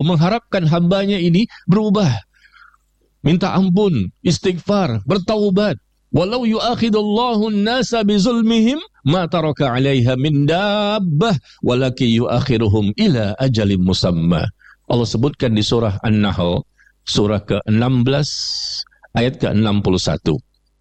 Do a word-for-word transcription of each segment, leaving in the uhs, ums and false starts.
mengharapkan hambanya ini berubah, minta ampun, istighfar, bertaubat. Walau yu'akhidullahu an-nasa bizulmihim ma taraka 'alaiha min dabbah walakin yu'akhiruhum ila ajalin musamma. Allah sebutkan di surah An-Nahl surah ke enam belas ayat ke enam puluh satu.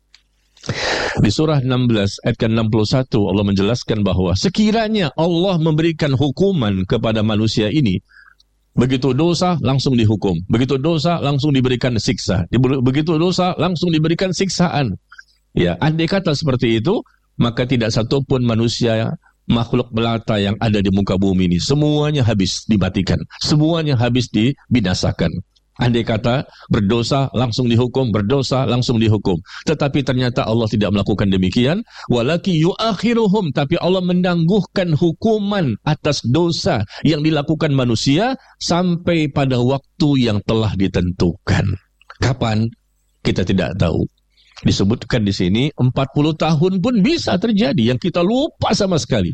Di surah enam belas ayat ke enam puluh satu Allah menjelaskan bahwa sekiranya Allah memberikan hukuman kepada manusia ini, begitu dosa langsung dihukum, begitu dosa langsung diberikan siksa, begitu dosa langsung diberikan siksaan. Ya, andai kata seperti itu, maka tidak satu pun manusia, makhluk melata yang ada di muka bumi ini, semuanya habis dimatikan, semuanya habis dibinasakan. Andai kata berdosa langsung dihukum, berdosa langsung dihukum. Tetapi ternyata Allah tidak melakukan demikian. Walaki yu'akhiruhum, tapi Allah menangguhkan hukuman atas dosa yang dilakukan manusia sampai pada waktu yang telah ditentukan. Kapan? Kita tidak tahu. Disebutkan di sini empat puluh tahun pun bisa terjadi yang kita lupa sama sekali.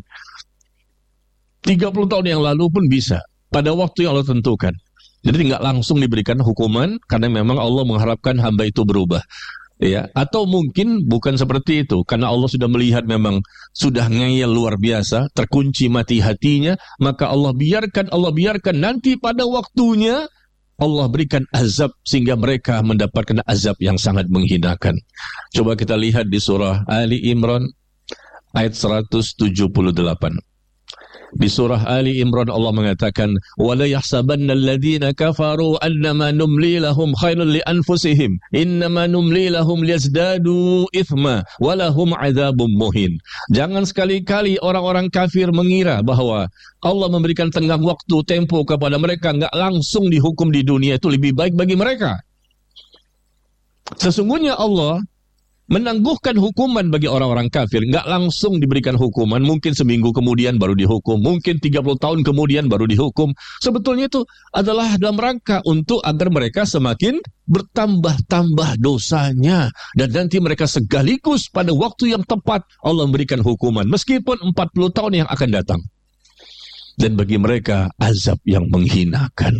tiga puluh tahun yang lalu pun bisa, pada waktu yang Allah tentukan. Jadi tidak langsung diberikan hukuman karena memang Allah mengharapkan hamba itu berubah. Ya, atau mungkin bukan seperti itu, karena Allah sudah melihat memang sudah ngeyel luar biasa, terkunci mati hatinya, maka Allah biarkan, Allah biarkan nanti pada waktunya Allah berikan azab sehingga mereka mendapatkan azab yang sangat menghinakan. Coba kita lihat di surah Ali Imran ayat seratus tujuh puluh delapan. Di surah Ali Imran Allah mengatakan, "Wala yahsabanna alladhina kafaru annama numli lahum khairul li anfusihim, innama numli lahum liyazdadu ithma wa lahum adzabun muhin." Jangan sekali-kali orang-orang kafir mengira bahwa Allah memberikan tenggang waktu, tempo kepada mereka, enggak langsung dihukum di dunia, itu lebih baik bagi mereka. Sesungguhnya Allah menangguhkan hukuman bagi orang-orang kafir, enggak langsung diberikan hukuman, mungkin seminggu kemudian baru dihukum, mungkin tiga puluh tahun kemudian baru dihukum. Sebetulnya itu adalah dalam rangka untuk agar mereka semakin bertambah-tambah dosanya, dan nanti mereka sekaligus pada waktu yang tepat Allah memberikan hukuman, meskipun empat puluh tahun yang akan datang. Dan bagi mereka azab yang menghinakan.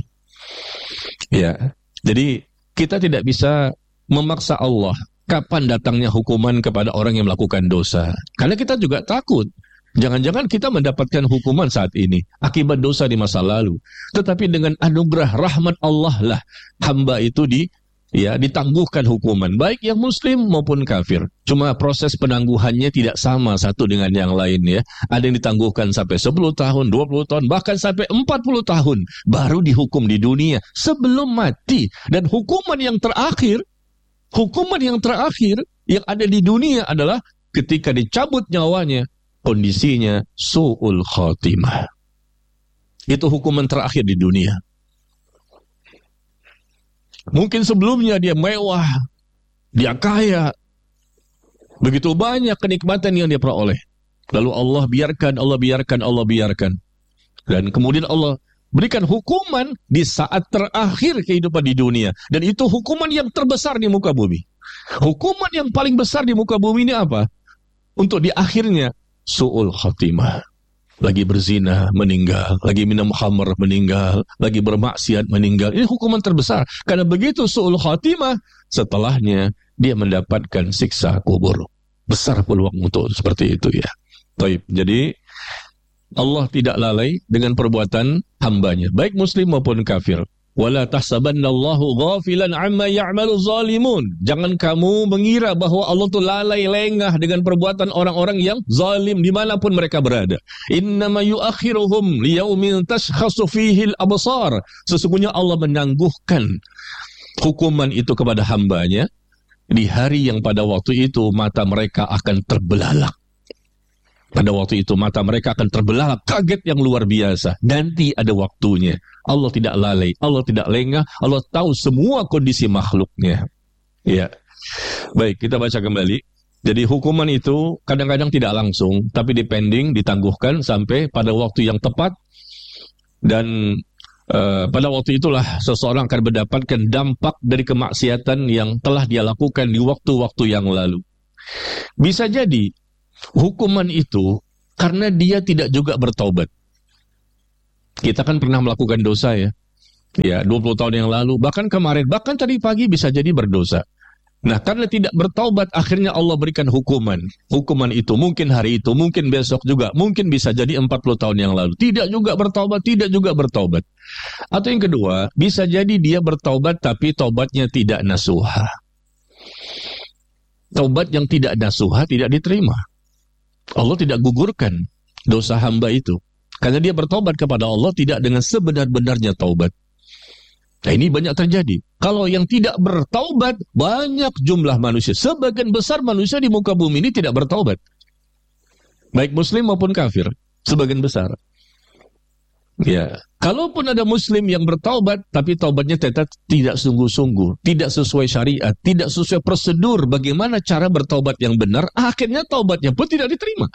Ya, jadi kita tidak bisa memaksa Allah kapan datangnya hukuman kepada orang yang melakukan dosa. Karena kita juga takut, jangan-jangan kita mendapatkan hukuman saat ini akibat dosa di masa lalu. Tetapi dengan anugerah rahmat Allah lah hamba itu di ya ditangguhkan hukuman, baik yang muslim maupun kafir. Cuma proses penangguhannya tidak sama satu dengan yang lain ya. Ada yang ditangguhkan sampai sepuluh tahun, dua puluh tahun, bahkan sampai empat puluh tahun baru dihukum di dunia sebelum mati. Dan hukuman yang terakhir Hukuman yang terakhir yang ada di dunia adalah ketika dicabut nyawanya, kondisinya su'ul khatimah. Itu hukuman terakhir di dunia. Mungkin sebelumnya dia mewah, dia kaya, begitu banyak kenikmatan yang dia peroleh. Lalu Allah biarkan, Allah biarkan, Allah biarkan. Dan kemudian Allah berikan hukuman di saat terakhir kehidupan di dunia. Dan itu hukuman yang terbesar di muka bumi. Hukuman yang paling besar di muka bumi ini apa? Untuk di akhirnya, su'ul khatimah. Lagi berzina, meninggal. Lagi minum khamr, meninggal. Lagi bermaksiat, meninggal. Ini hukuman terbesar. Karena begitu su'ul khatimah, setelahnya dia mendapatkan siksa kubur. Besar peluang untuk seperti itu ya. Baik, jadi Allah tidak lalai dengan perbuatan hambanya, baik muslim maupun kafir. Wala tahsabannallahu ghafilan amma ya'malu zalimun. Jangan kamu mengira bahwa Allah itu lalai lengah dengan perbuatan orang-orang yang zalim dimanapun mereka berada. Innama yu'akhiruhum liyaumin tashkhasu fihi al-absar. Sesungguhnya Allah menangguhkan hukuman itu kepada hambanya di hari yang pada waktu itu mata mereka akan terbelalak. Pada waktu itu mata mereka akan terbelalak, kaget yang luar biasa. Nanti ada waktunya. Allah tidak lalai, Allah tidak lengah, Allah tahu semua kondisi makhluknya. Ya. Baik, kita baca kembali. Jadi hukuman itu kadang-kadang tidak langsung, tapi dipending, ditangguhkan sampai pada waktu yang tepat. Dan uh, pada waktu itulah seseorang akan mendapatkan dampak dari kemaksiatan yang telah dia lakukan di waktu-waktu yang lalu. Bisa jadi hukuman itu karena dia tidak juga bertaubat. Kita kan pernah melakukan dosa ya. Ya, dua puluh tahun yang lalu, bahkan kemarin, bahkan tadi pagi bisa jadi berdosa. Nah, karena tidak bertaubat, akhirnya Allah berikan hukuman. Hukuman itu mungkin hari itu, mungkin besok juga, mungkin bisa jadi empat puluh tahun yang lalu. Tidak juga bertaubat, tidak juga bertaubat. Atau yang kedua, bisa jadi dia bertaubat tapi taubatnya tidak nasuha. Taubat yang tidak nasuha tidak diterima. Allah tidak gugurkan dosa hamba itu. Karena dia bertaubat kepada Allah tidak dengan sebenar-benarnya taubat. Nah, ini banyak terjadi. Kalau yang tidak bertaubat, banyak jumlah manusia. Sebagian besar manusia di muka bumi ini tidak bertaubat. Baik muslim maupun kafir. Sebagian besar. Ya, kalaupun ada muslim yang bertaubat, tapi taubatnya tetap tidak sungguh-sungguh, tidak sesuai syariat, tidak sesuai prosedur bagaimana cara bertaubat yang benar, akhirnya taubatnya pun tidak diterima.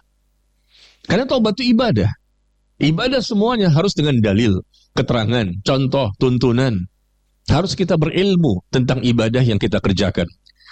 Karena taubat itu ibadah. Ibadah semuanya harus dengan dalil, keterangan, contoh, tuntunan. Harus kita berilmu tentang ibadah yang kita kerjakan.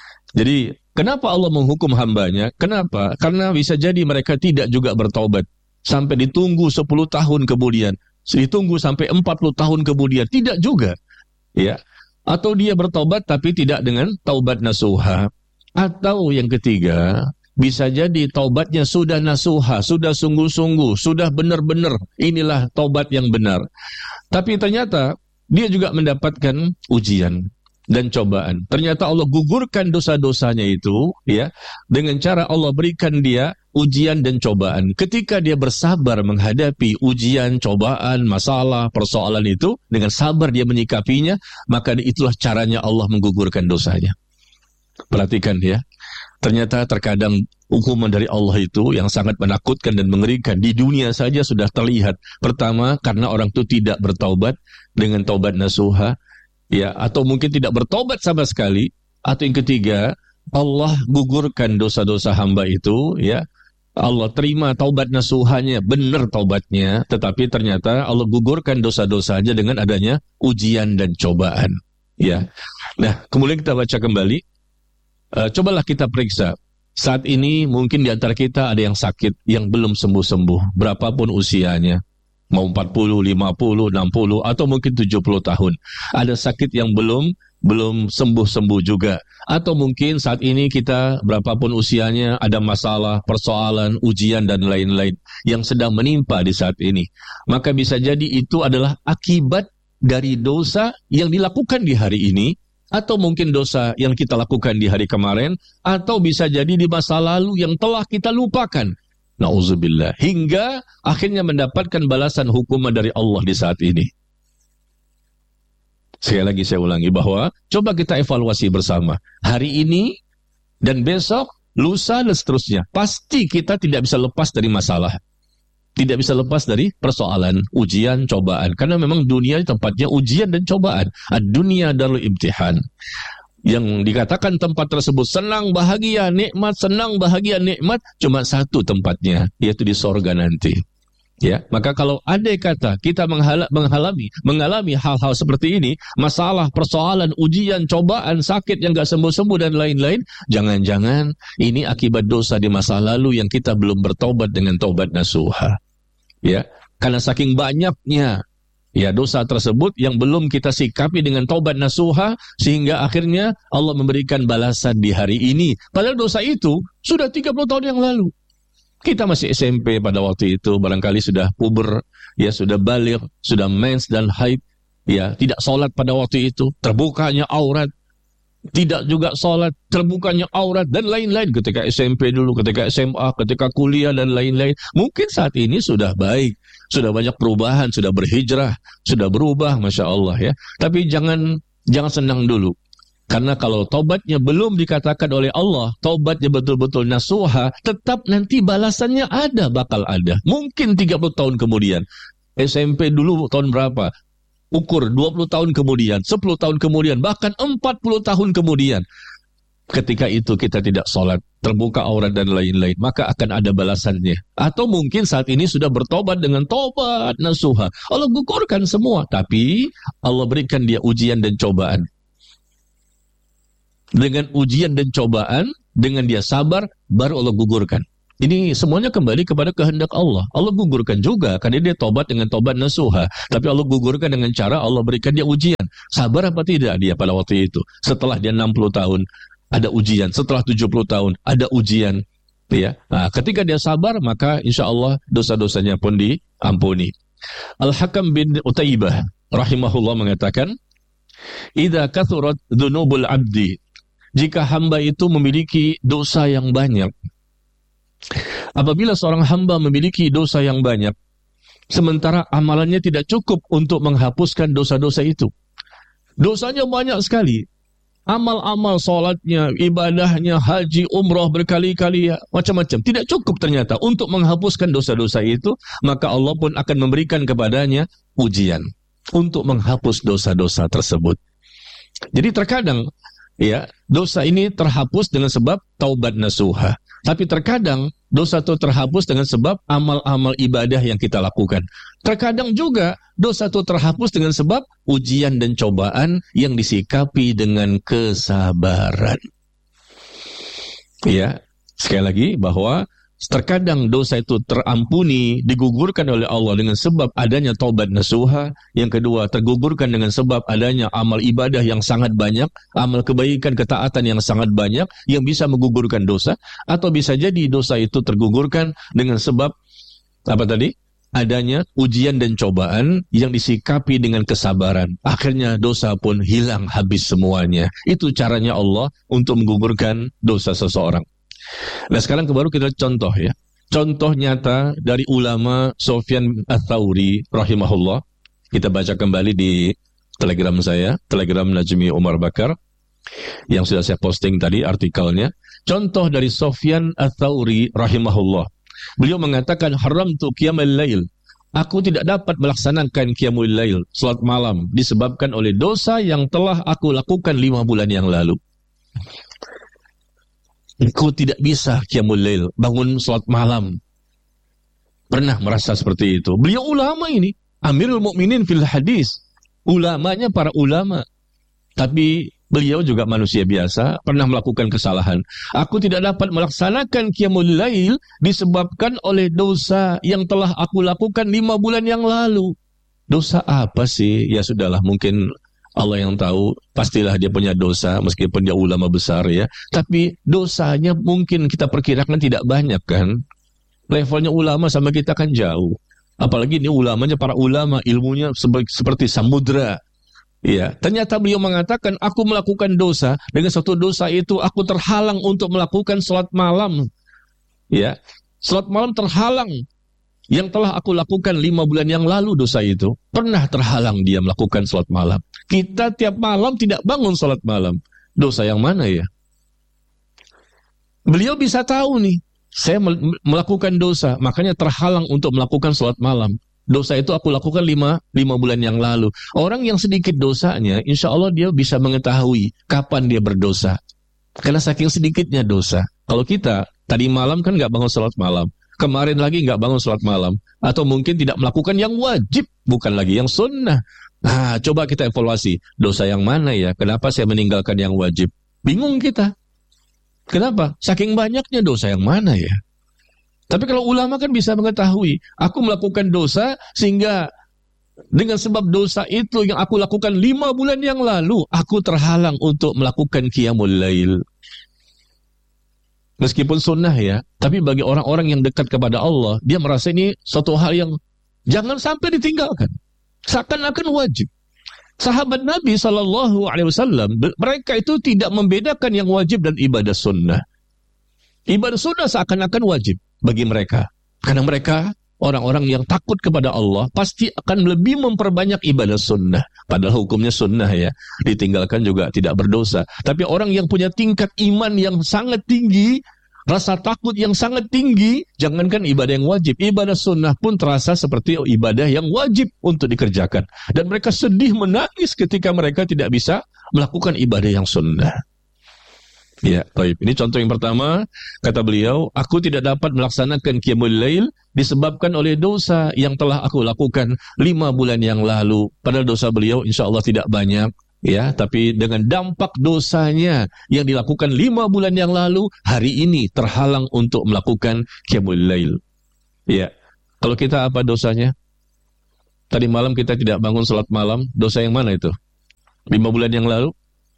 Jadi, kenapa Allah menghukum hambanya? Kenapa? Karena bisa jadi mereka tidak juga bertaubat. Sampai ditunggu sepuluh tahun kemudian. Ditunggu sampai empat puluh tahun kemudian. Tidak juga. Ya. Atau dia bertaubat tapi tidak dengan taubat nasuha. Atau yang ketiga, bisa jadi taubatnya sudah nasuha, sudah sungguh-sungguh, sudah benar-benar. Inilah taubat yang benar. Tapi ternyata dia juga mendapatkan ujian dan cobaan. Ternyata Allah gugurkan dosa-dosanya itu, ya, dengan cara Allah berikan dia ujian dan cobaan. Ketika dia bersabar menghadapi ujian, cobaan, masalah, persoalan itu, dengan sabar dia menyikapinya, maka itulah caranya Allah menggugurkan dosanya. Perhatikan ya. Ternyata terkadang hukuman dari Allah itu yang sangat menakutkan dan mengerikan. Di dunia saja sudah terlihat. Pertama, karena orang itu tidak bertaubat dengan taubat nasuha, ya, atau mungkin tidak bertaubat sama sekali. Atau yang ketiga, Allah gugurkan dosa-dosa hamba itu, ya. Allah terima taubat nasuhanya, benar taubatnya, tetapi ternyata Allah gugurkan dosa-dosanya dengan adanya ujian dan cobaan. Ya. Nah, kemudian kita baca kembali. Uh, cobalah kita periksa. Saat ini mungkin di antara kita ada yang sakit, yang belum sembuh-sembuh, berapapun usianya. Mau empat puluh, lima puluh, enam puluh, atau mungkin tujuh puluh tahun. Ada sakit yang belum belum sembuh-sembuh juga. Atau mungkin saat ini kita, berapapun usianya, ada masalah, persoalan, ujian, dan lain-lain yang sedang menimpa di saat ini. Maka bisa jadi itu adalah akibat dari dosa yang dilakukan di hari ini, atau mungkin dosa yang kita lakukan di hari kemarin, atau bisa jadi di masa lalu yang telah kita lupakan. Na'udzubillah. Hingga akhirnya mendapatkan balasan hukuman dari Allah di saat ini. Sekali lagi saya ulangi bahwa coba kita evaluasi bersama. Hari ini dan besok, lusa dan seterusnya. Pasti kita tidak bisa lepas dari masalah. Tidak bisa lepas dari persoalan, ujian, cobaan. Karena memang dunia tempatnya ujian dan cobaan. Ad-dunya darul imtihan. Yang dikatakan tempat tersebut senang, bahagia, nikmat, senang, bahagia, nikmat, cuma satu tempatnya, yaitu di sorga nanti. Ya, maka kalau andai kata kita menghala- mengalami mengalami hal-hal seperti ini, masalah, persoalan, ujian, cobaan, sakit yang gak sembuh-sembuh dan lain-lain, jangan-jangan ini akibat dosa di masa lalu yang kita belum bertobat dengan taubat nasuha. Ya, karena saking banyaknya ya dosa tersebut yang belum kita sikapi dengan taubat nasuha, sehingga akhirnya Allah memberikan balasan di hari ini. Padahal dosa itu sudah tiga puluh tahun yang lalu. Kita masih S M P pada waktu itu, barangkali sudah puber, ya sudah balik, sudah mens dan haid, ya tidak sholat pada waktu itu, terbukanya aurat, tidak juga sholat, terbukanya aurat, dan lain-lain. Ketika S M P dulu, ketika S M A, ketika kuliah, dan lain-lain. Mungkin saat ini sudah baik, sudah banyak perubahan, sudah berhijrah, sudah berubah, Masya Allah ya. Tapi jangan jangan senang dulu. Karena kalau taubatnya belum dikatakan oleh Allah, taubatnya betul-betul nasuha, tetap nanti balasannya ada, bakal ada. Mungkin tiga puluh tahun kemudian. S M P dulu tahun berapa? Ukur dua puluh tahun kemudian, sepuluh tahun kemudian, bahkan empat puluh tahun kemudian. Ketika itu kita tidak sholat, terbuka aurat dan lain-lain, maka akan ada balasannya. Atau mungkin saat ini sudah bertobat dengan tobat nasuha. Allah gugurkan semua, tapi Allah berikan dia ujian dan cobaan. Dengan ujian dan cobaan, dengan dia sabar, baru Allah gugurkan. Ini semuanya kembali kepada kehendak Allah. Allah gugurkan juga karena dia tobat dengan tobat nasuha. Tapi Allah gugurkan dengan cara Allah berikan dia ujian. Sabar apa tidak dia pada waktu itu? Setelah dia enam puluh tahun ada ujian, setelah tujuh puluh tahun ada ujian. Ya. Nah, ketika dia sabar maka insya Allah dosa-dosanya pun diampuni. Al-Hakam bin Utaibah rahimahullah mengatakan, "Idza kathurat dzunubul 'abdi." Jika hamba itu memiliki dosa yang banyak. Apabila seorang hamba memiliki dosa yang banyak, sementara amalannya tidak cukup untuk menghapuskan dosa-dosa itu. Dosanya banyak sekali. Amal-amal solatnya, ibadahnya, haji, umrah berkali-kali, ya, macam-macam. Tidak cukup ternyata untuk menghapuskan dosa-dosa itu, maka Allah pun akan memberikan kepadanya ujian untuk menghapus dosa-dosa tersebut. Jadi terkadang, ya, dosa ini terhapus dengan sebab taubat nasuha. Tapi terkadang dosa itu terhapus dengan sebab amal-amal ibadah yang kita lakukan. Terkadang juga dosa itu terhapus dengan sebab ujian dan cobaan yang disikapi dengan kesabaran. Ya, sekali lagi bahwa terkadang dosa itu terampuni, digugurkan oleh Allah dengan sebab adanya taubat nasuha. Yang kedua, tergugurkan dengan sebab adanya amal ibadah yang sangat banyak, amal kebaikan, ketaatan yang sangat banyak, yang bisa menggugurkan dosa. Atau bisa jadi dosa itu tergugurkan dengan sebab, apa tadi? Adanya ujian dan cobaan yang disikapi dengan kesabaran. Akhirnya dosa pun hilang habis semuanya. Itu caranya Allah untuk menggugurkan dosa seseorang. Nah sekarang baru kita contoh ya. Contoh nyata dari ulama Sufyan Ats-Tsauri rahimahullah. Kita baca kembali di Telegram saya, Telegram Najmi Umar Bakar, yang sudah saya posting tadi artikelnya. Contoh dari Sufyan Ats-Tsauri rahimahullah. Beliau mengatakan, haramtu qiyamul lail. Aku tidak dapat melaksanakan qiyamul lail, salat malam, disebabkan oleh dosa yang telah aku lakukan lima bulan yang lalu. Aku tidak bisa qiyamul lail, bangun salat malam. Pernah merasa seperti itu. Beliau ulama ini, Amirul Mukminin fil hadis. Ulamanya para ulama. Tapi beliau juga manusia biasa, pernah melakukan kesalahan. Aku tidak dapat melaksanakan qiyamul lail disebabkan oleh dosa yang telah aku lakukan lima bulan yang lalu. Dosa apa sih? Ya sudahlah, mungkin Allah yang tahu, pastilah dia punya dosa meskipun dia ulama besar ya. Tapi dosanya mungkin kita perkirakan tidak banyak kan. Levelnya ulama sama kita kan jauh. Apalagi ini ulamanya para ulama, ilmunya seperti samudra. Ya, ternyata beliau mengatakan, aku melakukan dosa, dengan satu dosa itu aku terhalang untuk melakukan salat malam. Ya, salat malam terhalang. Yang telah aku lakukan lima bulan yang lalu dosa itu, pernah terhalang dia melakukan salat malam. Kita tiap malam tidak bangun salat malam. Dosa yang mana ya? Beliau bisa tahu nih, saya melakukan dosa, makanya terhalang untuk melakukan salat malam. Dosa itu aku lakukan lima, lima bulan yang lalu. Orang yang sedikit dosanya, insya Allah dia bisa mengetahui kapan dia berdosa. Karena saking sedikitnya dosa. Kalau kita, tadi malam kan nggak bangun salat malam. Kemarin lagi nggak bangun salat malam. Atau mungkin tidak melakukan yang wajib, bukan lagi yang sunnah. Nah, coba kita evaluasi. Dosa yang mana ya? Kenapa saya meninggalkan yang wajib? Bingung kita. Kenapa? Saking banyaknya dosa yang mana ya? Tapi kalau ulama kan bisa mengetahui. Aku melakukan dosa sehingga dengan sebab dosa itu yang aku lakukan lima bulan yang lalu, aku terhalang untuk melakukan qiyamul lail. Meskipun sunnah ya, tapi bagi orang-orang yang dekat kepada Allah, dia merasa ini suatu hal yang jangan sampai ditinggalkan. Seakan-akan wajib. Sahabat Nabi shallallahu alaihi wasallam, mereka itu tidak membedakan yang wajib dan ibadah sunnah. Ibadah sunnah seakan-akan wajib bagi mereka. Karena mereka, orang-orang yang takut kepada Allah, pasti akan lebih memperbanyak ibadah sunnah. Padahal hukumnya sunnah ya, ditinggalkan juga tidak berdosa. Tapi orang yang punya tingkat iman yang sangat tinggi, rasa takut yang sangat tinggi, jangankan ibadah yang wajib, ibadah sunnah pun terasa seperti ibadah yang wajib untuk dikerjakan. Dan mereka sedih menangis ketika mereka tidak bisa melakukan ibadah yang sunnah. Ya, baik. Ini contoh yang pertama, kata beliau, aku tidak dapat melaksanakan qiyamul lail disebabkan oleh dosa yang telah aku lakukan lima bulan yang lalu. Padahal dosa beliau insya Allah tidak banyak. ya, tapi dengan dampak dosanya yang dilakukan lima bulan yang lalu, hari ini terhalang untuk melakukan qiyamul lail. Ya, kalau kita apa dosanya? Tadi malam kita tidak bangun salat malam, dosa yang mana itu? Lima bulan yang lalu?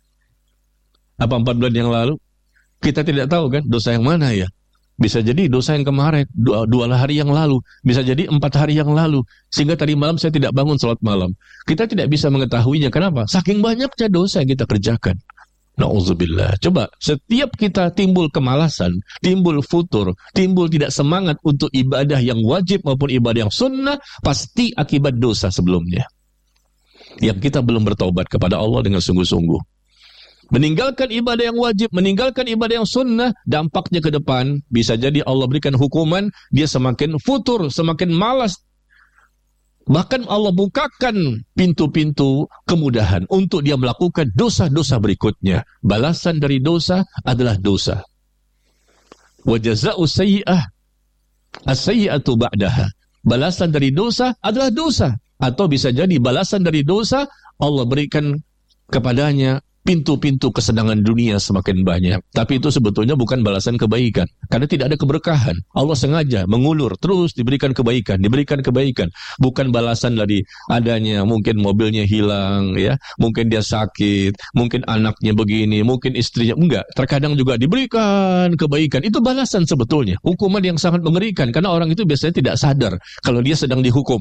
Apa empat bulan yang lalu? Kita tidak tahu kan dosa yang mana ya. Bisa jadi dosa yang kemarin, dua, dua hari yang lalu. Bisa jadi empat hari yang lalu. Sehingga tadi malam saya tidak bangun salat malam. Kita tidak bisa mengetahuinya. Kenapa? Saking banyaknya dosa yang kita kerjakan. Na'udzubillah. Coba, setiap kita timbul kemalasan, timbul futur, timbul tidak semangat untuk ibadah yang wajib maupun ibadah yang sunnah, pasti akibat dosa sebelumnya. Yang kita belum bertaubat kepada Allah dengan sungguh-sungguh. Meninggalkan ibadah yang wajib, meninggalkan ibadah yang sunnah, dampaknya ke depan, bisa jadi Allah berikan hukuman, dia semakin futur, semakin malas. Bahkan Allah bukakan pintu-pintu kemudahan untuk dia melakukan dosa-dosa berikutnya. Balasan dari dosa adalah dosa. Wa jazaa'u sayyi'ah as-sayyi'atu ba'daha. Balasan dari dosa adalah dosa. Atau bisa jadi balasan dari dosa, Allah berikan kepadanya pintu-pintu kesenangan dunia semakin banyak. Tapi itu sebetulnya bukan balasan kebaikan. Karena tidak ada keberkahan. Allah sengaja mengulur, terus diberikan kebaikan, diberikan kebaikan. Bukan balasan dari adanya, mungkin mobilnya hilang, ya, mungkin dia sakit, mungkin anaknya begini, mungkin istrinya. Enggak, terkadang juga diberikan kebaikan. Itu balasan sebetulnya. Hukuman yang sangat mengerikan. Karena orang itu biasanya tidak sadar kalau dia sedang dihukum.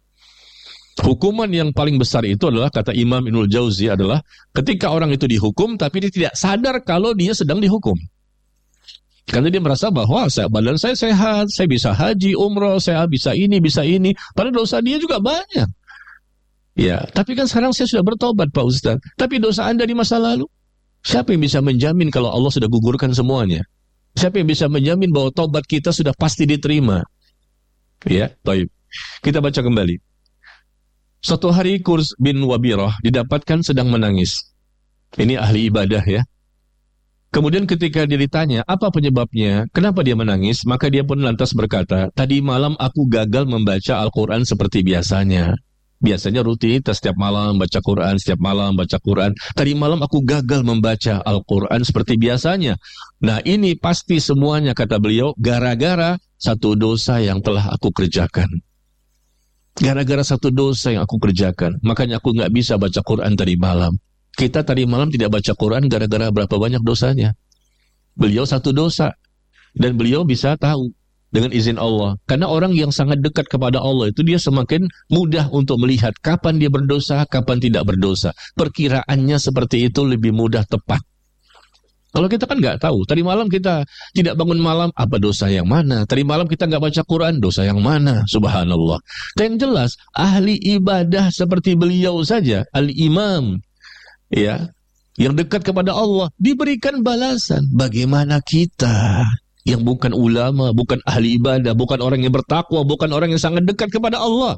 Hukuman yang paling besar itu adalah, kata Imam Ibnul Jauzi, adalah ketika orang itu dihukum tapi dia tidak sadar kalau dia sedang dihukum. Karena dia merasa bahwa saya, badan saya sehat, saya bisa haji, umroh, saya bisa ini, bisa ini. Padahal dosa dia juga banyak. Ya, tapi kan sekarang saya sudah bertobat Pak Ustaz. Tapi dosa Anda di masa lalu, siapa yang bisa menjamin kalau Allah sudah gugurkan semuanya? Siapa yang bisa menjamin bahwa tobat kita sudah pasti diterima? Ya, baik. Kita baca kembali. Suatu hari Kurs bin Wabirah didapatkan sedang menangis. Ini ahli ibadah ya. Kemudian ketika dia ditanya, apa penyebabnya? Kenapa dia menangis? Maka dia pun lantas berkata, tadi malam aku gagal membaca Al-Quran seperti biasanya. Biasanya rutinitas setiap malam baca Quran, setiap malam baca Quran. Tadi malam aku gagal membaca Al-Quran seperti biasanya. Nah ini pasti semuanya, kata beliau, gara-gara satu dosa yang telah aku kerjakan. Gara-gara satu dosa yang aku kerjakan, makanya aku nggak bisa baca Quran tadi malam. Kita tadi malam tidak baca Quran gara-gara berapa banyak dosanya. Beliau satu dosa, dan beliau bisa tahu dengan izin Allah. Karena orang yang sangat dekat kepada Allah itu dia semakin mudah untuk melihat kapan dia berdosa, kapan tidak berdosa. Perkiraannya seperti itu lebih mudah tepat. Kalau kita kan nggak tahu, tadi malam kita tidak bangun malam, apa dosa yang mana? Tadi malam kita nggak baca Quran, dosa yang mana? Subhanallah. Dan jelas, ahli ibadah seperti beliau saja, al-imam, ya, yang dekat kepada Allah, diberikan balasan. Bagaimana kita yang bukan ulama, bukan ahli ibadah, bukan orang yang bertakwa, bukan orang yang sangat dekat kepada Allah.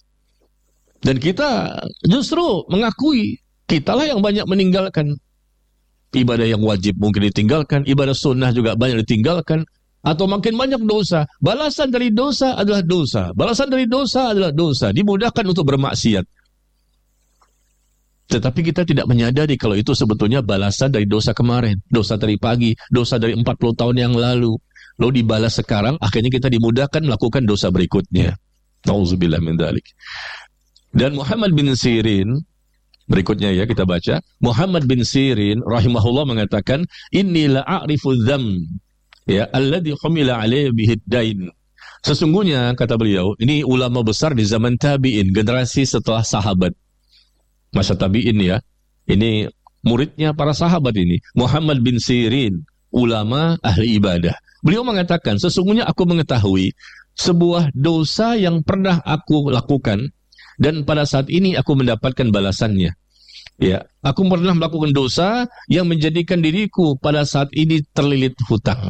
Dan kita justru mengakui, kitalah yang banyak meninggalkan. Ibadah yang wajib mungkin ditinggalkan, ibadah sunnah juga banyak ditinggalkan, atau makin banyak dosa. Balasan dari dosa adalah dosa. Balasan dari dosa adalah dosa. Dimudahkan untuk bermaksiat. Tetapi kita tidak menyadari kalau itu sebetulnya balasan dari dosa kemarin, dosa dari pagi, dosa dari empat puluh tahun yang lalu. Lalu dibalas sekarang, akhirnya kita dimudahkan melakukan dosa berikutnya. Nauzubillah min dzalik. Dan Muhammad bin Sirin, berikutnya ya kita baca, Muhammad bin Sirin rahimahullah mengatakan, inni la a'rifu dzam ya alladhi humila alaihi bihiddain. Sesungguhnya kata beliau, ini ulama besar di zaman tabi'in, generasi setelah sahabat. Masa tabi'in ya. Ini muridnya para sahabat ini, Muhammad bin Sirin, ulama ahli ibadah. Beliau mengatakan, sesungguhnya aku mengetahui sebuah dosa yang pernah aku lakukan dan pada saat ini aku mendapatkan balasannya. Ya, aku pernah melakukan dosa yang menjadikan diriku pada saat ini terlilit hutang.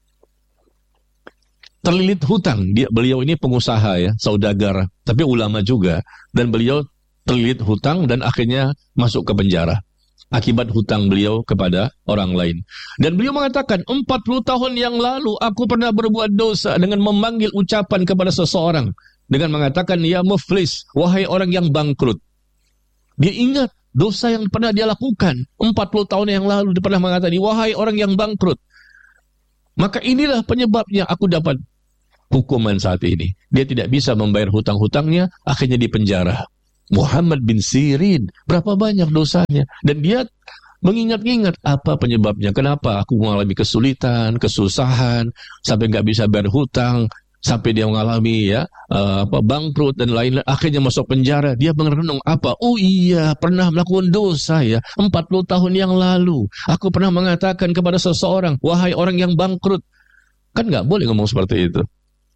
Terlilit hutang. Dia, beliau ini pengusaha ya, saudagar, tapi ulama juga. Dan beliau terlilit hutang dan akhirnya masuk ke penjara akibat hutang beliau kepada orang lain. Dan beliau mengatakan, empat puluh tahun yang lalu aku pernah berbuat dosa dengan memanggil ucapan kepada seseorang dengan mengatakan, ya muflis, wahai orang yang bangkrut. Dia ingat dosa yang pernah dia lakukan empat puluh tahun yang lalu. Dia pernah mengatakan, wahai orang yang bangkrut, maka inilah penyebabnya aku dapat hukuman saat ini. Dia tidak bisa membayar hutang-hutangnya, akhirnya dipenjara. Muhammad bin Sirin, berapa banyak dosanya, dan dia mengingat-ingat apa penyebabnya, kenapa aku mengalami kesulitan, kesusahan, sampai nggak bisa bayar hutang, sampai dia mengalami ya uh, apa bangkrut dan lain-lain, akhirnya masuk penjara. Dia merenung apa? Oh iya, pernah melakukan dosa ya, empat puluh tahun yang lalu aku pernah mengatakan kepada seseorang, wahai orang yang bangkrut. Kan nggak boleh ngomong seperti itu.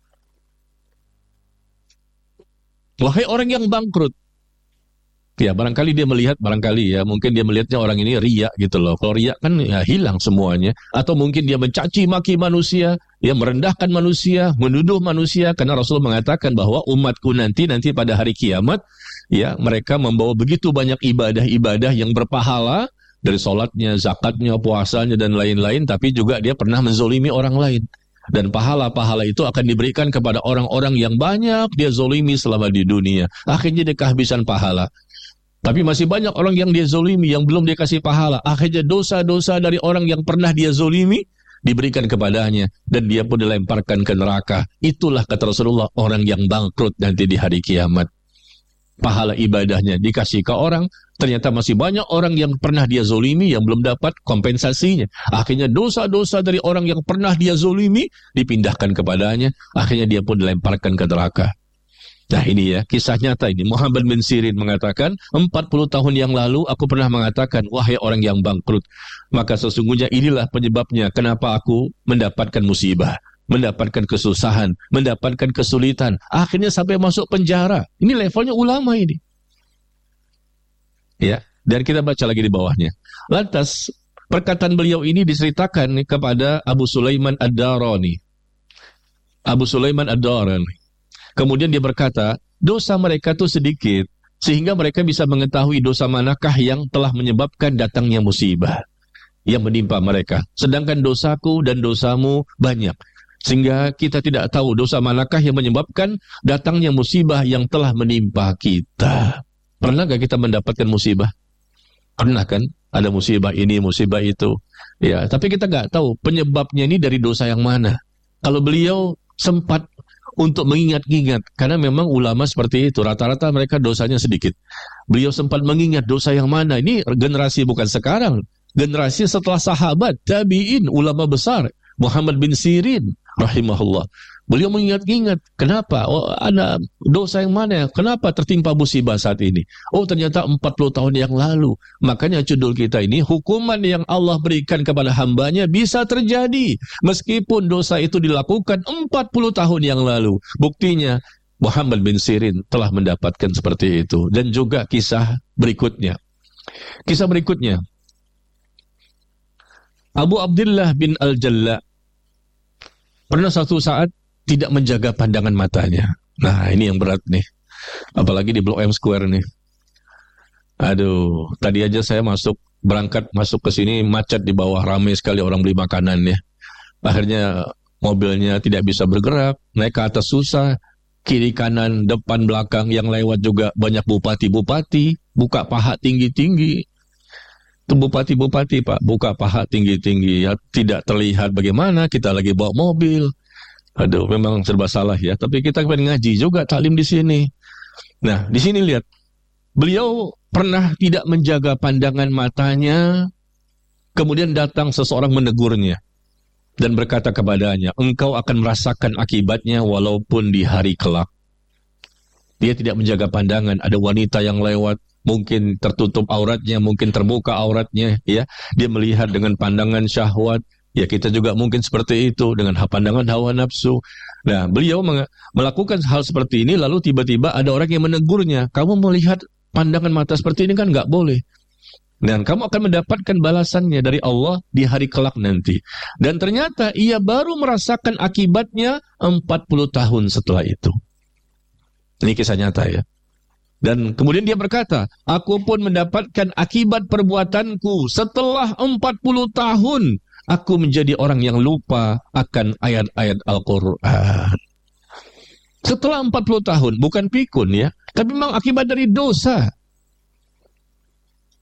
Wahai orang yang bangkrut. Ya, barangkali dia melihat, barangkali ya, mungkin dia melihatnya orang ini riya gitu loh. Kalau riya kan ya hilang semuanya. Atau mungkin dia mencaci maki manusia, ya merendahkan manusia, menuduh manusia. Karena Rasul mengatakan bahwa umatku nanti, nanti pada hari kiamat, ya mereka membawa begitu banyak ibadah-ibadah yang berpahala, dari sholatnya, zakatnya, puasanya, dan lain-lain. Tapi juga dia pernah menzolimi orang lain. Dan pahala-pahala itu akan diberikan kepada orang-orang yang banyak dia zolimi selama di dunia. Akhirnya dia kehabisan pahala. Tapi masih banyak orang yang dia zolimi, yang belum dia kasih pahala. Akhirnya dosa-dosa dari orang yang pernah dia zolimi diberikan kepadanya, dan dia pun dilemparkan ke neraka. Itulah kata Rasulullah, orang yang bangkrut nanti di hari kiamat. Pahala ibadahnya dikasih ke orang, ternyata masih banyak orang yang pernah dia zolimi yang belum dapat kompensasinya. Akhirnya dosa-dosa dari orang yang pernah dia zolimi dipindahkan kepadanya. Akhirnya dia pun dilemparkan ke neraka. Nah ini ya, kisah nyata ini. Muhammad bin Sirin mengatakan, empat puluh tahun yang lalu aku pernah mengatakan, wahai orang yang bangkrut, maka sesungguhnya inilah penyebabnya kenapa aku mendapatkan musibah, mendapatkan kesusahan, mendapatkan kesulitan, akhirnya sampai masuk penjara. Ini levelnya ulama ini. Ya, dan kita baca lagi di bawahnya. Lantas, perkataan beliau ini diceritakan kepada Abu Sulaiman Ad-Darani. Abu Sulaiman Ad-Darani. Kemudian dia berkata, dosa mereka itu sedikit, sehingga mereka bisa mengetahui dosa manakah yang telah menyebabkan datangnya musibah yang menimpa mereka. Sedangkan dosaku dan dosamu banyak, sehingga kita tidak tahu dosa manakah yang menyebabkan datangnya musibah yang telah menimpa kita. Pernah gak kita mendapatkan musibah? Pernah kan? Ada musibah ini, musibah itu. Ya, tapi kita gak tahu penyebabnya ini dari dosa yang mana. Kalau beliau sempat untuk mengingat-ingat, karena memang ulama seperti itu, rata-rata mereka dosanya sedikit. Beliau sempat mengingat dosa yang mana. Ini generasi bukan sekarang, generasi setelah sahabat, tabi'in, ulama besar, Muhammad bin Sirin, rahimahullah. Beliau mengingat-ingat, kenapa? Oh, ada dosa yang mana? Kenapa tertimpa musibah saat ini? Oh, ternyata empat puluh tahun yang lalu. Makanya judul kita ini, hukuman yang Allah berikan kepada hambanya bisa terjadi meskipun dosa itu dilakukan empat puluh tahun yang lalu. Buktinya, Muhammad bin Sirin telah mendapatkan seperti itu. Dan juga kisah berikutnya. Kisah berikutnya, Abu Abdullah bin Al-Jalla pernah satu saat tidak menjaga pandangan matanya. Nah, ini yang berat nih. Apalagi di Blok M Square nih. Aduh, tadi aja saya masuk, berangkat masuk ke sini, macet di bawah, ramai sekali orang beli makanan ya. Akhirnya mobilnya tidak bisa bergerak, naik ke atas susah, kiri kanan, depan belakang yang lewat juga banyak bupati-bupati, buka paha tinggi-tinggi. Itu bupati-bupati Pak, buka paha tinggi-tinggi, ya tidak terlihat bagaimana kita lagi bawa mobil. Aduh, memang serba salah ya. Tapi kita pengen ngaji juga, taklim di sini. Nah, di sini lihat, beliau pernah tidak menjaga pandangan matanya, kemudian datang seseorang menegurnya dan berkata kepadanya, engkau akan merasakan akibatnya walaupun di hari kelak. Dia tidak menjaga pandangan, ada wanita yang lewat, mungkin tertutup auratnya, mungkin terbuka auratnya, ya. Dia melihat dengan pandangan syahwat. Ya, kita juga mungkin seperti itu dengan pandangan hawa nafsu. Nah, beliau melakukan hal seperti ini, lalu tiba-tiba ada orang yang menegurnya. Kamu melihat pandangan mata seperti ini kan nggak boleh. Dan kamu akan mendapatkan balasannya dari Allah di hari kelak nanti. Dan ternyata ia baru merasakan akibatnya empat puluh tahun setelah itu. Ini kisah nyata ya. Dan kemudian dia berkata, aku pun mendapatkan akibat perbuatanku setelah empat puluh tahun. Aku menjadi orang yang lupa akan ayat-ayat Al-Quran. Setelah empat puluh tahun, bukan pikun ya, tapi memang akibat dari dosa.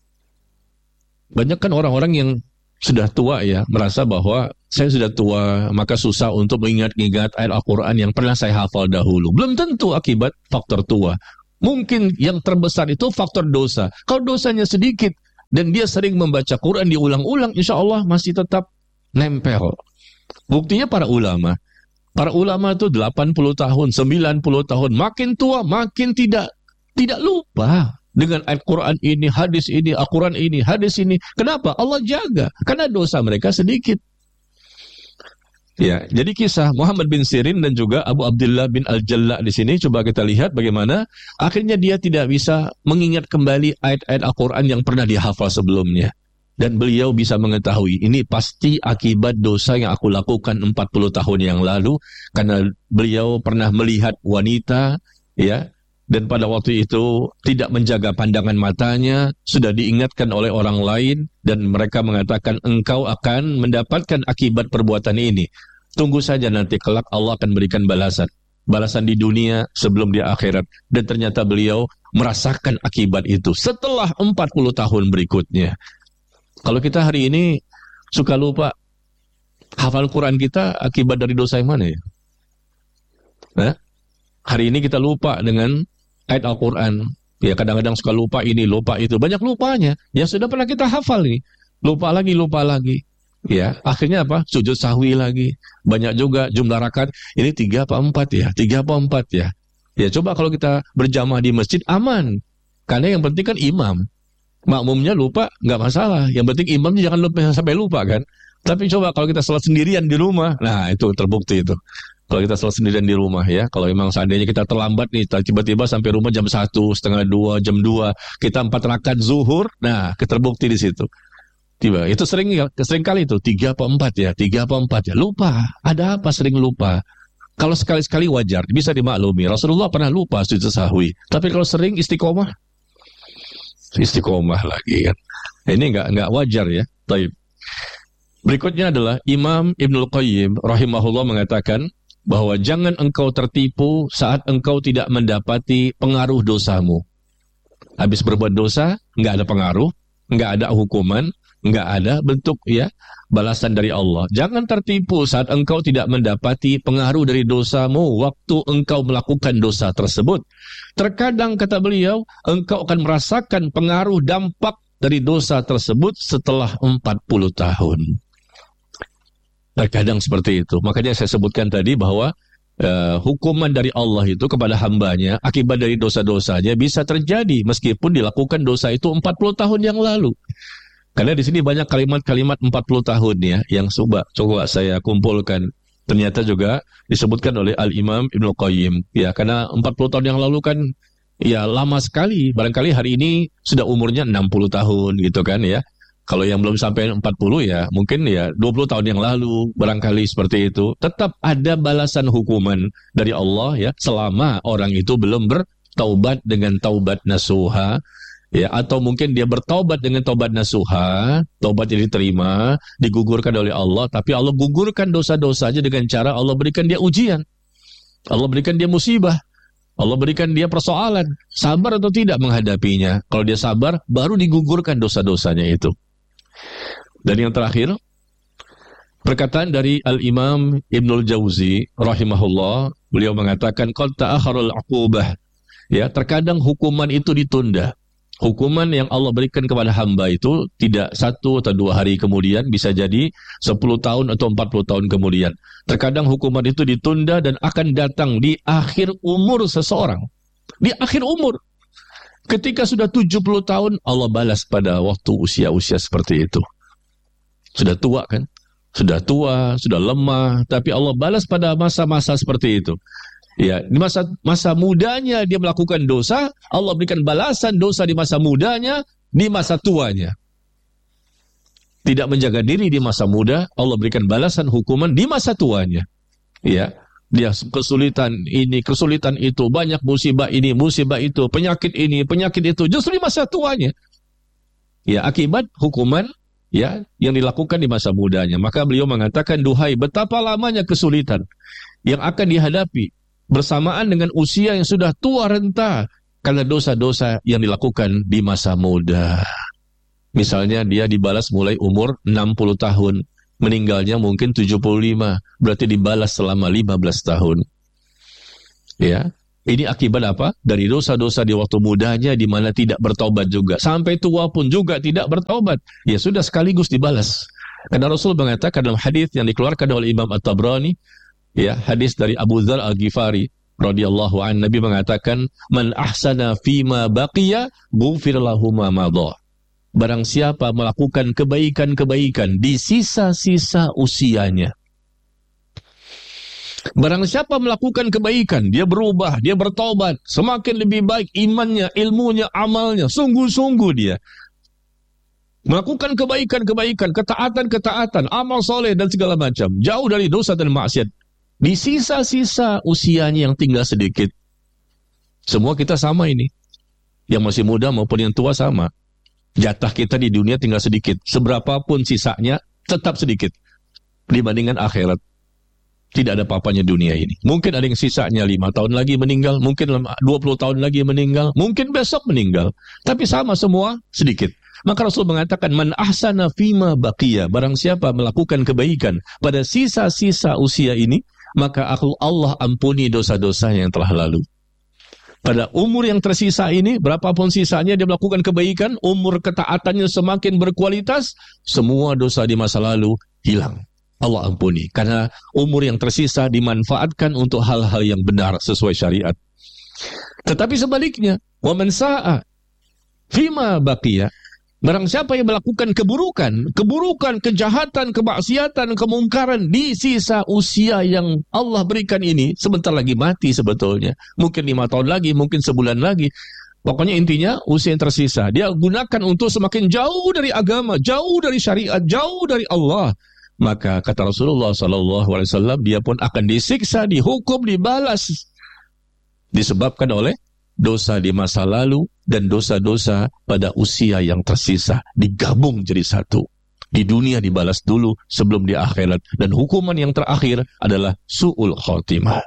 Banyak kan orang-orang yang sudah tua ya, merasa bahwa saya sudah tua, maka susah untuk mengingat-ingat ayat Al-Quran yang pernah saya hafal dahulu. Belum tentu akibat faktor tua. Mungkin yang terbesar itu faktor dosa. Kalau dosanya sedikit, dan dia sering membaca Quran diulang-ulang, insya Allah masih tetap nempel. Buktinya para ulama. Para ulama itu delapan puluh tahun, sembilan puluh tahun, makin tua, makin tidak tidak lupa dengan ayat Quran ini, hadis ini, Al-Quran ini, hadis ini. Kenapa? Allah jaga. Karena dosa mereka sedikit. Ya, jadi kisah Muhammad bin Sirin dan juga Abu Abdullah bin Al-Jalla di sini, coba kita lihat bagaimana akhirnya dia tidak bisa mengingat kembali ayat-ayat Al-Quran yang pernah dia hafal sebelumnya. Dan beliau bisa mengetahui, ini pasti akibat dosa yang aku lakukan empat puluh tahun yang lalu, karena beliau pernah melihat wanita, ya, dan pada waktu itu tidak menjaga pandangan matanya, sudah diingatkan oleh orang lain, dan mereka mengatakan, engkau akan mendapatkan akibat perbuatan ini. Tunggu saja nanti kelak Allah akan berikan balasan. Balasan di dunia sebelum di akhirat. Dan ternyata beliau merasakan akibat itu setelah empat puluh tahun berikutnya. Kalau kita hari ini suka lupa, hafal Quran kita akibat dari dosa yang mana ya? Nah, hari ini kita lupa dengan ayat Al-Quran, ya kadang-kadang suka lupa ini, lupa itu, banyak lupanya, ya sudah pernah kita hafal ini, lupa lagi, lupa lagi, ya akhirnya apa? Sujud sahwi lagi, banyak juga jumlah rakaat, ini tiga apa empat ya, tiga apa empat ya, ya coba kalau kita berjamaah di masjid aman, karena yang penting kan imam, makmumnya lupa nggak masalah, yang penting imamnya jangan lupa sampai lupa kan, tapi coba kalau kita salat sendirian di rumah, nah itu terbukti itu. Kalau kita sholat sendirian di rumah ya, kalau memang seandainya kita terlambat nih, tiba-tiba sampai rumah jam satu, setengah dua, jam dua, kita empat rakaat zuhur, nah terbukti di situ. Tiba, itu sering sering kali itu, tiga apa empat ya, tiga apa empat ya, lupa, ada apa sering lupa. Kalau sekali-sekali wajar, bisa dimaklumi, Rasulullah pernah lupa sujud sahwi, tapi kalau sering istiqomah, istiqomah lagi kan, ini nggak nggak wajar ya. Taib. Berikutnya adalah Imam Ibnul Qayyim rahimahullah mengatakan, bahwa jangan engkau tertipu saat engkau tidak mendapati pengaruh dosamu. Habis berbuat dosa, nggak ada pengaruh, nggak ada hukuman, nggak ada bentuk ya balasan dari Allah. Jangan tertipu saat engkau tidak mendapati pengaruh dari dosamu waktu engkau melakukan dosa tersebut. Terkadang, kata beliau, engkau akan merasakan pengaruh dampak dari dosa tersebut setelah empat puluh tahun. Terkadang seperti itu. Makanya saya sebutkan tadi bahwa uh, hukuman dari Allah itu kepada hambanya akibat dari dosa-dosanya bisa terjadi meskipun dilakukan dosa itu empat puluh tahun yang lalu. Karena di sini banyak kalimat-kalimat empat puluh tahun ya yang coba coba saya kumpulkan. Ternyata juga disebutkan oleh Al-Imam Ibnul Qayyim. Ya, karena empat puluh tahun yang lalu kan ya lama sekali. Barangkali hari ini sudah umurnya enam puluh tahun gitu kan ya. Kalau yang belum sampai empat puluh ya mungkin ya dua puluh tahun yang lalu barangkali seperti itu. Tetap ada balasan hukuman dari Allah ya selama orang itu belum bertaubat dengan taubat nasuha ya, atau mungkin dia bertaubat dengan taubat nasuha, taubat yang diterima, digugurkan oleh Allah, tapi Allah gugurkan dosa-dosanya dengan cara Allah berikan dia ujian. Allah berikan dia musibah. Allah berikan dia persoalan, sabar atau tidak menghadapinya. Kalau dia sabar, baru digugurkan dosa-dosanya itu. Dan yang terakhir, perkataan dari Al-Imam Ibnul Jauzi rahimahullah, beliau mengatakan qad ta'akhkharul 'uqubah. Ya, terkadang hukuman itu ditunda. Hukuman yang Allah berikan kepada hamba itu tidak satu atau dua hari kemudian, bisa jadi sepuluh tahun atau empat puluh tahun kemudian. Terkadang hukuman itu ditunda dan akan datang di akhir umur seseorang. Di akhir umur. Ketika sudah tujuh puluh tahun, Allah balas pada waktu usia-usia seperti itu. Sudah tua kan? Sudah tua, sudah lemah, tapi Allah balas pada masa-masa seperti itu. Ya, di masa masa mudanya dia melakukan dosa, Allah berikan balasan dosa di masa mudanya, di masa tuanya. Tidak menjaga diri di masa muda, Allah berikan balasan hukuman di masa tuanya. Ya, dia kesulitan ini, kesulitan itu, banyak musibah ini, musibah itu, penyakit ini, penyakit itu, justru di masa tuanya. Ya, akibat hukuman ya yang dilakukan di masa mudanya. Maka beliau mengatakan, duhai betapa lamanya kesulitan yang akan dihadapi bersamaan dengan usia yang sudah tua renta karena dosa-dosa yang dilakukan di masa muda. Misalnya dia dibalas mulai umur enam puluh tahun, meninggalnya mungkin tujuh puluh lima, berarti dibalas selama lima belas tahun. Ya, ini akibat apa? Dari dosa-dosa di waktu mudanya di mana tidak bertobat juga. Sampai tua pun juga tidak bertobat. Ya sudah sekaligus dibalas. Karena Rasul mengatakan dalam hadis yang dikeluarkan oleh Imam At-Tabrani, ya, hadis dari Abu Dzar Al-Ghifari radhiyallahu anhu, Nabi mengatakan, "Man ahsana fima baqiya, ghufir lahu ma madha." Barang siapa melakukan kebaikan-kebaikan di sisa-sisa usianya. Barang siapa melakukan kebaikan, dia berubah, dia bertobat, semakin lebih baik imannya, ilmunya, amalnya, sungguh-sungguh dia melakukan kebaikan-kebaikan, ketaatan-ketaatan, amal soleh dan segala macam, jauh dari dosa dan maksiat. Di sisa-sisa usianya yang tinggal sedikit. Semua kita sama ini. Yang masih muda maupun yang tua sama. Jatah kita di dunia tinggal sedikit. Seberapapun sisanya, tetap sedikit. Dibandingkan akhirat. Tidak ada apa-apanya dunia ini. Mungkin ada yang sisanya lima tahun lagi meninggal. Mungkin dua puluh tahun lagi meninggal. Mungkin besok meninggal. Tapi sama semua, sedikit. Maka Rasul mengatakan, man ahsana fima baqiya. Barang siapa melakukan kebaikan pada sisa-sisa usia ini, maka Allah ampuni dosa-dosa yang telah lalu. Pada umur yang tersisa ini, berapapun sisanya dia melakukan kebaikan, umur ketaatannya semakin berkualitas, semua dosa di masa lalu hilang. Allah ampuni. Karena umur yang tersisa dimanfaatkan untuk hal-hal yang benar sesuai syariat. Tetapi sebaliknya, wa man sa'a fima baqiya. Barang siapa yang melakukan keburukan, keburukan, kejahatan, kemaksiatan, kemungkaran di sisa usia yang Allah berikan ini, sebentar lagi mati sebetulnya. Mungkin lima tahun lagi, mungkin sebulan lagi. Pokoknya intinya usia yang tersisa. Dia gunakan untuk semakin jauh dari agama, jauh dari syariat, jauh dari Allah. Maka kata Rasulullah shallallahu alaihi wasallam, dia pun akan disiksa, dihukum, dibalas. Disebabkan oleh dosa di masa lalu dan dosa-dosa pada usia yang tersisa. Digabung jadi satu. Di dunia dibalas dulu sebelum di akhirat. Dan hukuman yang terakhir adalah su'ul khotimah.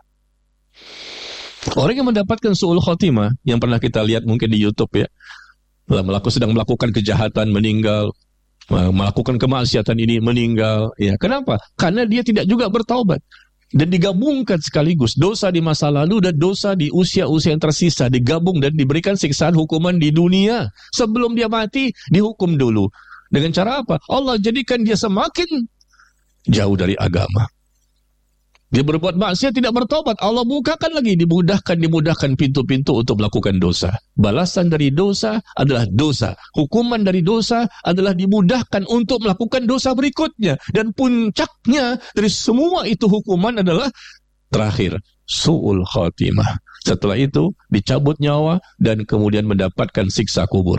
Orang yang mendapatkan su'ul khotimah, yang pernah kita lihat mungkin di YouTube ya, melakukan, sedang melakukan kejahatan, meninggal, melakukan kemaksiatan ini, meninggal. Ya, kenapa? Karena dia tidak juga bertaubat. Dan digabungkan sekaligus dosa di masa lalu dan dosa di usia-usia yang tersisa, digabung dan diberikan siksaan hukuman di dunia. Sebelum dia mati, dihukum dulu. Dengan cara apa? Allah jadikan dia semakin jauh dari agama. Dia berbuat maksiat, tidak bertobat, Allah bukakan lagi, dimudahkan, dimudahkan pintu-pintu untuk melakukan dosa. Balasan dari dosa adalah dosa. Hukuman dari dosa adalah dimudahkan untuk melakukan dosa berikutnya. Dan puncaknya dari semua itu hukuman adalah terakhir, su'ul khatimah. Setelah itu dicabut nyawa dan kemudian mendapatkan siksa kubur.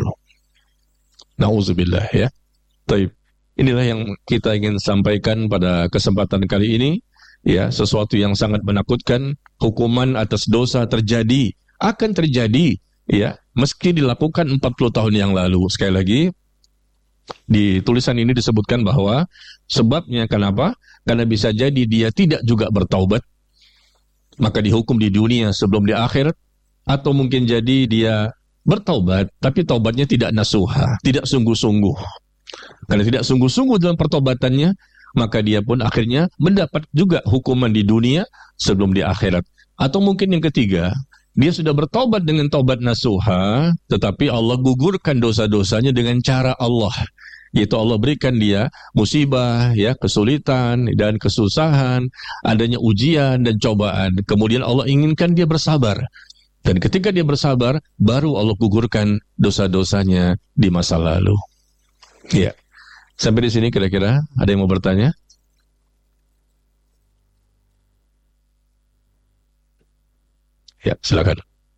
Nauzubillah ya. Taib. Inilah yang kita ingin sampaikan pada kesempatan kali ini. Ya, sesuatu yang sangat menakutkan, hukuman atas dosa terjadi, akan terjadi, ya, meski dilakukan empat puluh tahun yang lalu. Sekali lagi, di tulisan ini disebutkan bahwa sebabnya kenapa? Karena bisa jadi dia tidak juga bertaubat, maka dihukum di dunia sebelum di akhirat, atau mungkin jadi dia bertaubat, tapi taubatnya tidak nasuha, tidak sungguh-sungguh. Karena tidak sungguh-sungguh dalam pertaubatannya, maka dia pun akhirnya mendapat juga hukuman di dunia sebelum di akhirat. Atau mungkin yang ketiga, dia sudah bertobat dengan taubat nasuha, tetapi Allah gugurkan dosa-dosanya dengan cara Allah. Yaitu Allah berikan dia musibah, ya, kesulitan dan kesusahan, adanya ujian dan cobaan. Kemudian Allah inginkan dia bersabar. Dan ketika dia bersabar, baru Allah gugurkan dosa-dosanya di masa lalu. Ya. Sampai di sini kira-kira ada yang mau bertanya? Ya, silakan.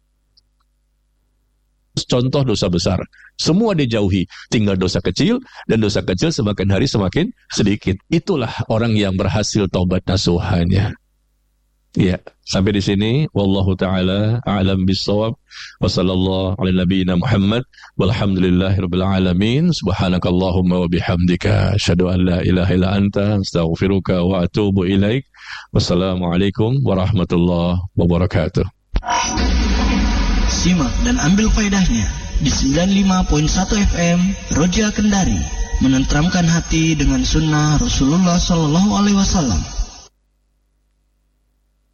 Contoh dosa besar, semua dijauhi, tinggal dosa kecil, dan dosa kecil semakin hari semakin sedikit. Itulah orang yang berhasil taubat nasuhanya. Ya, sampai di sini wallahu taala a'lam bissawab wa sallallahu ala nabiyyina Muhammad walhamdulillahirabbil alamin subhanakallahumma wa bihamdika asyhadu an la ilaha illa anta astaghfiruka wa atubu ilaik. Wassalamualaikum warahmatullahi wabarakatuh. Simak dan ambil faedahnya di sembilan puluh lima koma satu F M Roja Kendari, menenteramkan hati dengan sunnah Rasulullah Sallallahu Alaihi Wasallam.